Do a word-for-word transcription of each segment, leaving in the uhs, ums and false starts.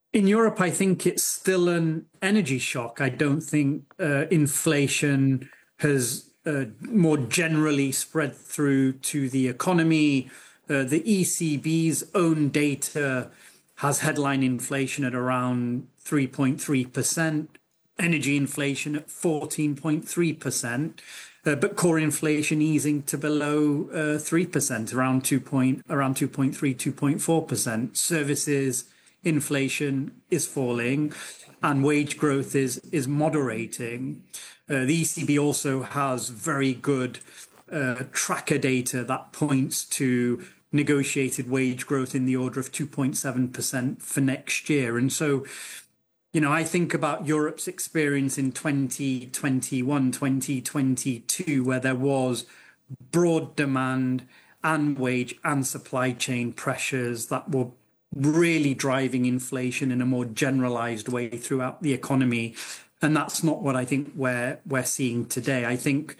In Europe, I think it's still an energy shock. I don't think uh, inflation has uh, more generally spread through to the economy. Uh, the E C B's own data has headline inflation at around three point three percent, energy inflation at fourteen point three percent, uh, but core inflation easing to below uh, three percent, around two point, around two point three, two point four percent. Services inflation is falling and wage growth is is moderating. Uh, the E C B also has very good uh, tracker data that points to negotiated wage growth in the order of two point seven percent for next year. And so, you know, I think about Europe's experience in twenty twenty-one, twenty twenty-two, where there was broad demand and wage and supply chain pressures that were really driving inflation in a more generalized way throughout the economy. And that's not what I think we're we're seeing today. I think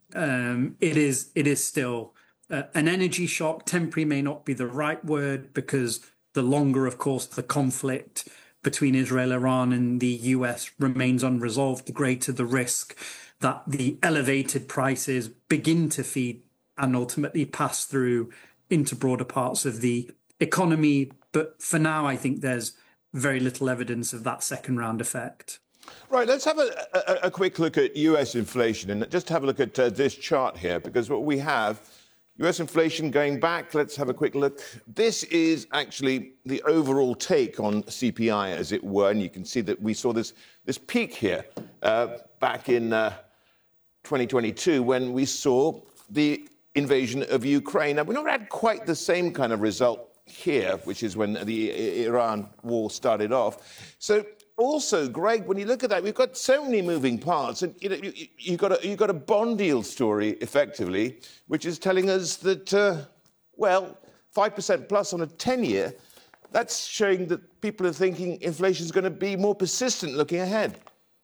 um, it is it is still uh, an energy shock. Temporary may not be the right word, because the longer, of course, the conflict between Israel, Iran, and the U S remains unresolved, the greater the risk that the elevated prices begin to feed and ultimately pass through into broader parts of the economy. But for now, I think there's very little evidence of that second round effect. Right, let's have a, a, a quick look at U S inflation and just have a look at uh, this chart here, because what we have, U S inflation going back, let's have a quick look. This is actually the overall take on C P I, as it were, and you can see that we saw this, this peak here uh, back in uh, twenty twenty-two when we saw the invasion of Ukraine. Now, we've not had quite the same kind of result here, which is when the Iran war started off. So also, Greg, when you look at that, we've got so many moving parts, and you know, you, you got a you got a bond yield story effectively, which is telling us that uh, well, five percent plus on a ten-year. That's showing that people are thinking inflation is going to be more persistent looking ahead.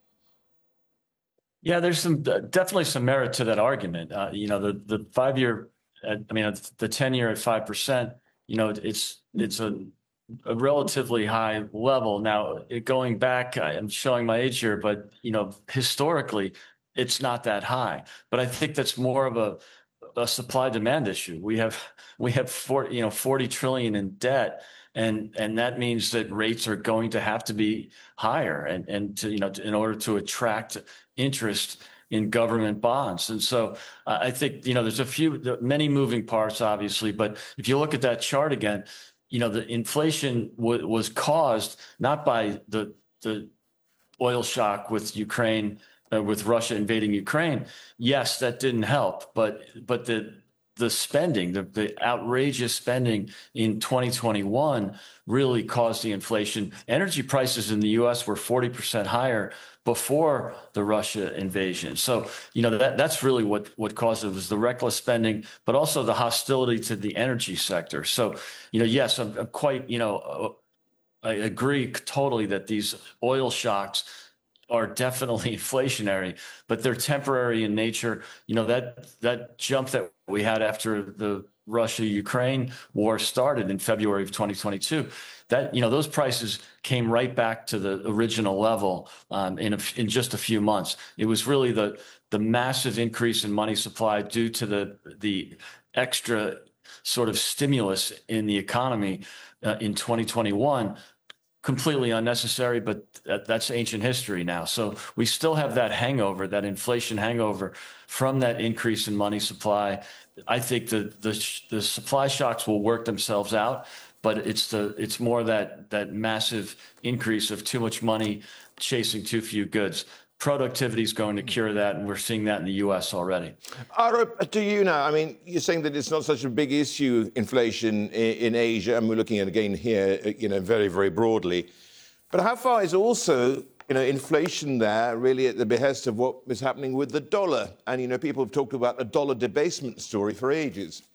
Yeah, there's some definitely some merit to that argument. Uh, you know, the the five-year, I mean, the ten-year at five percent. You know, it's it's a, a relatively high level. Now, it, going back, I'm showing my age here, but, you know, historically, it's not that high. But I think that's more of a, a supply demand issue. We have we have forty, you know, forty trillion in debt. And and that means that rates are going to have to be higher, and and to, you know, to, in order to attract interest in government bonds. And so uh, I think, you know, there's a few, many moving parts, obviously, but if you look at that chart again, you know, the inflation w- was caused not by the, the oil shock with Ukraine, uh, with Russia invading Ukraine. Yes, that didn't help, but, but the, the spending, the, the outrageous spending in twenty twenty-one really caused the inflation. Energy prices in the U S were forty percent higher before the Russia invasion. So, you know, that that's really what, what caused it, was the reckless spending, but also the hostility to the energy sector. So, you know, yes, I'm, I'm quite, you know, I agree totally that these oil shocks are definitely inflationary, but they're temporary in nature. You know, that that jump that we had after the Russia-Ukraine war started in February of twenty twenty-two, that, you know, those prices came right back to the original level um, in a, in just a few months. It was really the the massive increase in money supply due to the the extra sort of stimulus in the economy uh, in twenty twenty-one. Completely unnecessary, but that, that's ancient history now. So we still have that hangover, that inflation hangover from that increase in money supply. I think the the, the supply shocks will work themselves out, but it's the it's more that that massive increase of too much money chasing too few goods. Productivity is going to cure that, and we're seeing that in the U S already. Arup, do you know, I mean, you're saying that it's not such a big issue, inflation in, in Asia, and we're looking at, again, here, you know, very, very broadly. But how far is also, you know, inflation there really at the behest of what was happening with the dollar? And, you know, people have talked about a dollar debasement story for ages.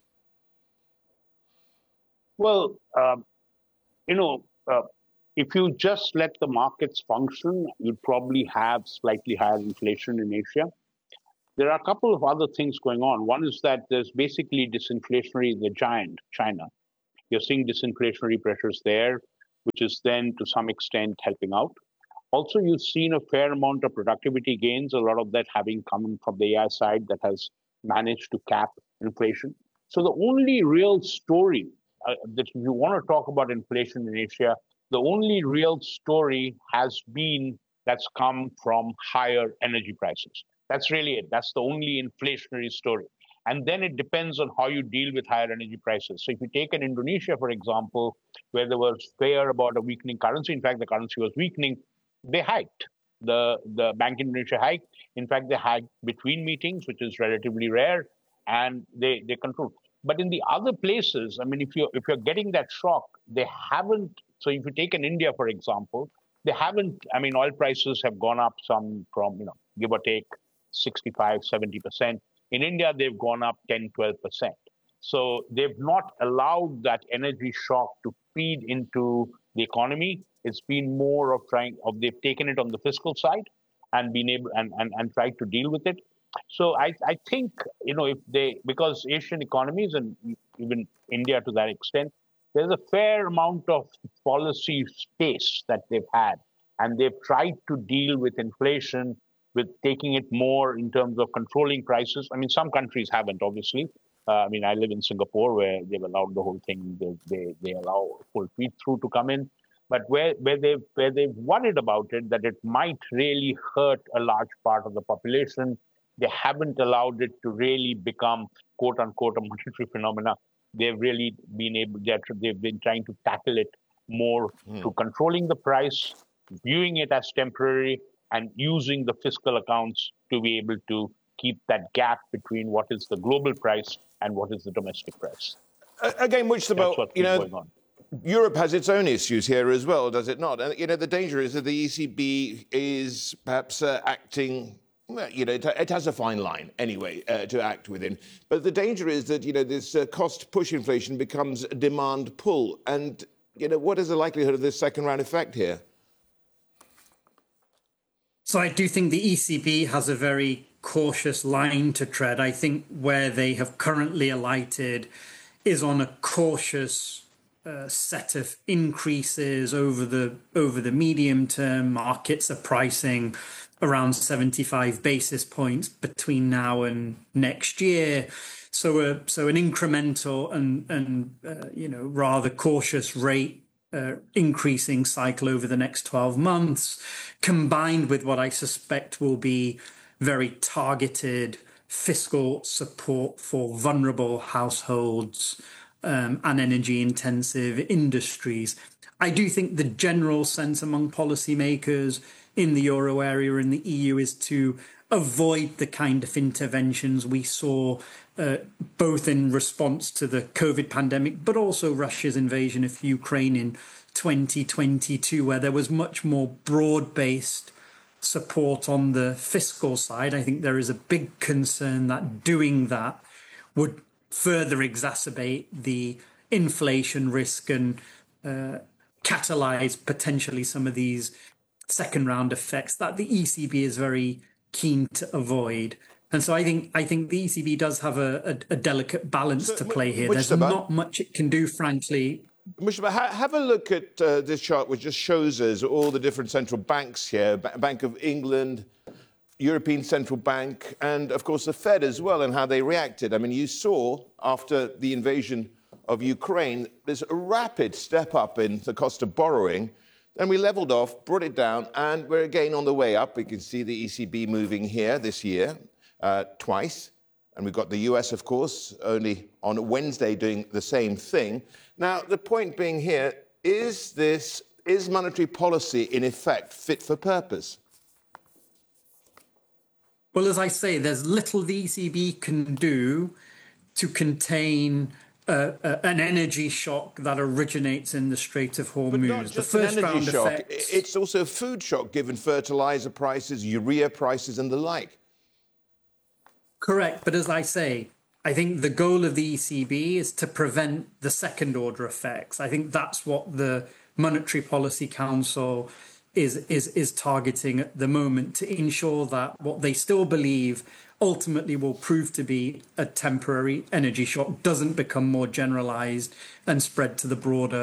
Well, um, you know, uh, if you just let the markets function, you'd probably have slightly higher inflation in Asia. There are a couple of other things going on. One is that there's basically disinflationary, the giant, China. You're seeing disinflationary pressures there, which is then to some extent helping out. Also, you've seen a fair amount of productivity gains, a lot of that having come from the A I side that has managed to cap inflation. So the only real story uh, that if you want to talk about inflation in Asia, the only real story has been that's come from higher energy prices. That's really it. That's the only inflationary story. And then it depends on how you deal with higher energy prices. So if you take an Indonesia, for example, where there was fear about a weakening currency, in fact, the currency was weakening, they hiked. The, the Bank Indonesia hiked. In fact, they hiked between meetings, which is relatively rare, and they, they controlled. But in the other places, I mean, if you're, if you're getting that shock, they haven't. So if you take an India, for example, they haven't, I mean, oil prices have gone up some from, you know, give or take sixty-five, seventy percent. In India, they've gone up ten, twelve percent. So they've not allowed that energy shock to feed into the economy. It's been more of trying, of they've taken it on the fiscal side and been able and, and, and tried to deal with it. So I, I think, you know, if they, because Asian economies and even India to that extent, there's a fair amount of policy space that they've had. And they've tried to deal with inflation, with taking it more in terms of controlling prices. I mean, some countries haven't, obviously. Uh, I mean, I live in Singapore where they've allowed the whole thing, they, they, they allow full feed through to come in. But where, where, they've, where they've worried about it, that it might really hurt a large part of the population, they haven't allowed it to really become, quote unquote, a monetary phenomena. They've really been able, they've been trying to tackle it more mm. to controlling the price, viewing it as temporary, and using the fiscal accounts to be able to keep that gap between what is the global price and what is the domestic price. Uh, again, Mujtaba, you know, Europe has its own issues here as well, does it not? And, you know, the danger is that the E C B is perhaps uh, acting, well, you know, it, it has a fine line anyway uh, to act within. But the danger is that, you know, this uh, cost push inflation becomes a demand pull. And, you know, what is the likelihood of this second round effect here? So I do think the E C B has a very cautious line to tread. I think where they have currently alighted is on a cautious uh, set of increases over the over the medium term. Markets are pricing around seventy-five basis points between now and next year. So a so an incremental and and uh, you know rather cautious rate Uh, increasing cycle over the next twelve months, combined with what I suspect will be very targeted fiscal support for vulnerable households um, and energy-intensive industries. I do think the general sense among policymakers in the euro area and the E U is to avoid the kind of interventions we saw uh, both in response to the COVID pandemic, but also Russia's invasion of Ukraine in twenty twenty-two, where there was much more broad-based support on the fiscal side. I think there is a big concern that doing that would further exacerbate the inflation risk and uh, catalyze potentially some of these second-round effects that the E C B is very keen to avoid. And so I think I think the E C B does have a, a, a delicate balance so, to play here. There's not much it can do, frankly. Mujtaba, have a look at uh, this chart, which just shows us all the different central banks here. Bank of England, European Central Bank, and, of course, the Fed as well, and how they reacted. I mean, you saw, after the invasion of Ukraine, there's a rapid step up in the cost of borrowing. Then we leveled off, brought it down, and we're again on the way up. We can see the E C B moving here this year uh, twice. And we've got the U S, of course, only on Wednesday doing the same thing. Now, the point being here, is this, is monetary policy, in effect, fit for purpose? Well, as I say, there's little the E C B can do to contain Uh, uh, an energy shock that originates in the Strait of Hormuz. But not just the first an energy round shock, effects, it's also a food shock given fertilizer prices, urea prices and the like. Correct, but as I say, I think the goal of the E C B is to prevent the second order effects. I think that's what the Monetary Policy Council is, is, is targeting at the moment, to ensure that what they still believe ultimately will prove to be a temporary energy shock doesn't become more generalized and spread to the broader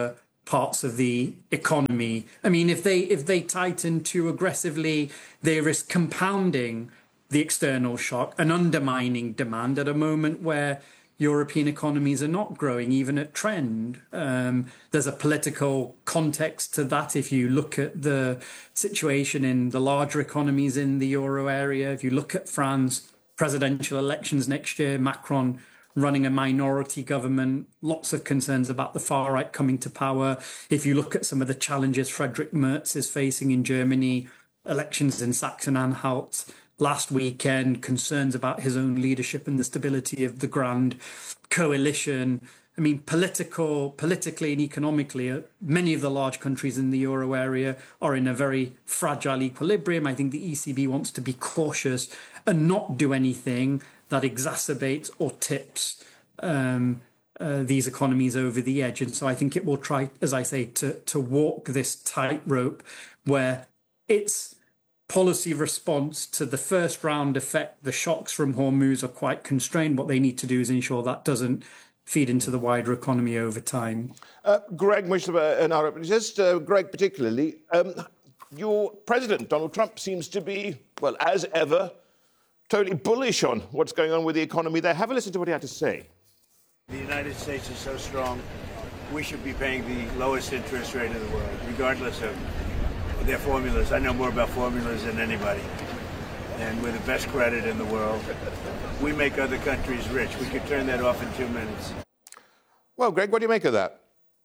parts of the economy. I mean, if they if they tighten too aggressively, they risk compounding the external shock and undermining demand at a moment where European economies are not growing, even at trend. Um, there's a political context to that. If you look at the situation in the larger economies in the euro area, if you look at France, presidential elections next year, Macron running a minority government, lots of concerns about the far right coming to power. If you look at some of the challenges Friedrich Merz is facing in Germany, elections in Saxony-Anhalt last weekend, concerns about his own leadership and the stability of the grand coalition. I mean, political, politically and economically, uh, many of the large countries in the euro area are in a very fragile equilibrium. I think the E C B wants to be cautious and not do anything that exacerbates or tips um, uh, these economies over the edge. And so I think it will try, as I say, to, to walk this tightrope where its policy response to the first round effect, the shocks from Hormuz, are quite constrained. What they need to do is ensure that doesn't feed into the wider economy over time. Uh, Greg, Mustafa and Arab, just uh, Greg particularly, um, your president, Donald Trump, seems to be, well, as ever, totally bullish on what's going on with the economy there. Have a listen to what he had to say. The United States is so strong, we should be paying the lowest interest rate in the world, regardless of their formulas. I know more about formulas than anybody. And we're the best credit in the world. We make other countries rich. We could turn that off in two minutes. Well, Greg, what do you make of that?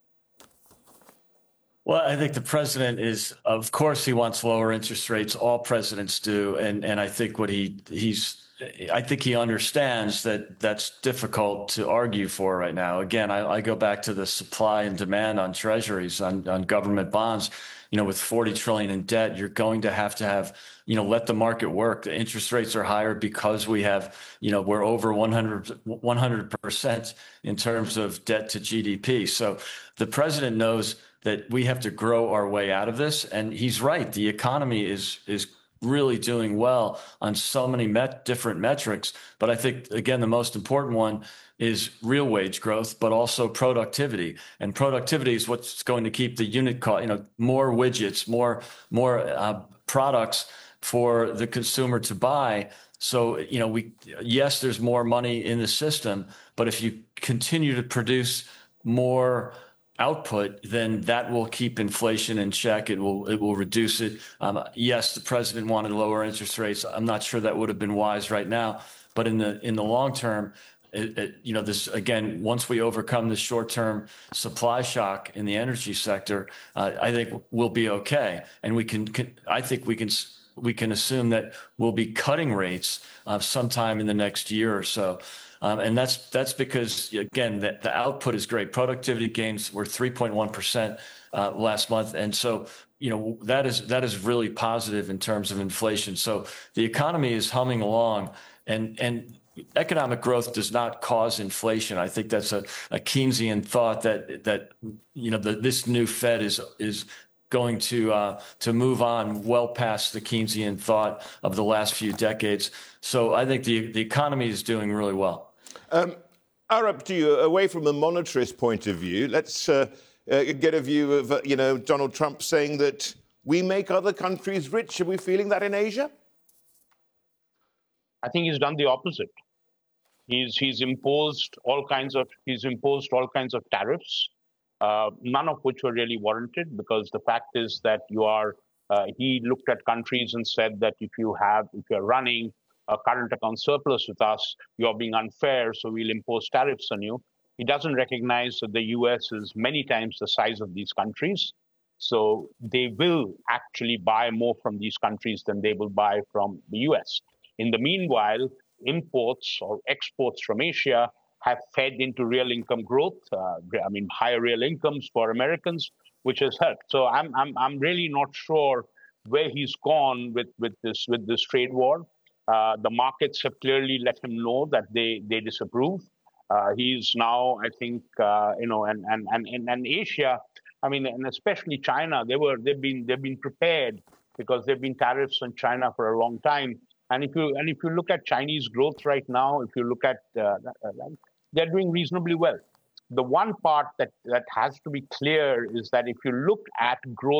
Well, I think the president is, of course, he wants lower interest rates. All presidents do. And and I think what he he's I think he understands that that's difficult to argue for right now. Again, I, I go back to the supply and demand on treasuries, on, on government bonds. You know, with forty trillion in debt, you're going to have to have, you know, let the market work. The interest rates are higher because we have, you know, we're over one hundred percent in terms of debt to G D P. So the president knows that we have to grow our way out of this. And he's right. The economy is is really doing well on so many met different metrics. But I think, again, the most important one is real wage growth, but also productivity. And productivity is what's going to keep the unit cost, you know, more widgets, more more uh, products for the consumer to buy. So, you know, we yes, there's more money in the system, but if you continue to produce more output, then that will keep inflation in check. It will it will reduce it. Um, yes, the president wanted lower interest rates. I'm not sure that would have been wise right now, but in the in the long term, it, it, you know, this again, once we overcome the short-term supply shock in the energy sector, uh, I think we'll be okay, and we can, can. I think we can we can assume that we'll be cutting rates uh, sometime in the next year or so. Um, and that's that's because, again, the, the output is great. Productivity gains were three point one percent uh, last month. And so, you know, that is that is really positive in terms of inflation. So the economy is humming along, and and economic growth does not cause inflation. I think that's a, a Keynesian thought that that, you know, the, this new Fed is is going to uh, to move on well past the Keynesian thought of the last few decades. So I think the, the economy is doing really well. Um, Arab, to you, away from a monetarist point of view, let's uh, uh, get a view of, uh, you know, Donald Trump saying that we make other countries rich. Are we feeling that in Asia? I think he's done the opposite. He's he's imposed all kinds of he's imposed all kinds of tariffs, uh, none of which were really warranted, because the fact is that you are. Uh, he looked at countries and said that if you have if you're running a current account surplus with us, you're being unfair, so we'll impose tariffs on you. He doesn't recognize that the U S is many times the size of these countries. So they will actually buy more from these countries than they will buy from the U S. In the meanwhile, imports or exports from Asia have fed into real income growth. Uh, I mean, higher real incomes for Americans, which has helped. So I'm I'm I'm really not sure where he's gone with with this with this trade war. Uh, the markets have clearly let him know that they, they disapprove. Uh, he's now, I think, uh, you know, and, and, and, and Asia, I mean, and especially China, they were, they've been, they've been prepared because there've been tariffs on China for a long time. And if you, and if you look at Chinese growth right now, if you look at, uh, they're doing reasonably well. the one part that, that has to be clear is that if you look at growth